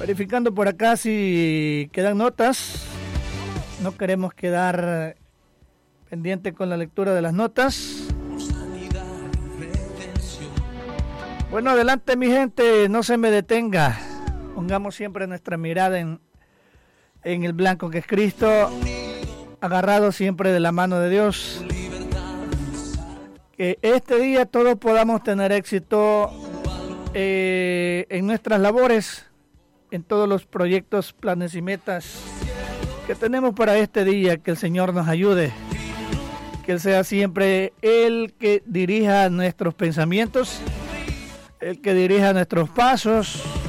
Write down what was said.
Verificando por acá si quedan notas. No queremos quedar pendiente con la lectura de las notas. Bueno, adelante mi gente, no se me detenga. Pongamos siempre nuestra mirada en el blanco que es Cristo, agarrado siempre de la mano de Dios. Que este día todos podamos tener éxito en nuestras labores, en todos los proyectos, planes y metas que tenemos para este día. Que el Señor nos ayude, que Él sea siempre el que dirija nuestros pensamientos, el que dirija nuestros pasos,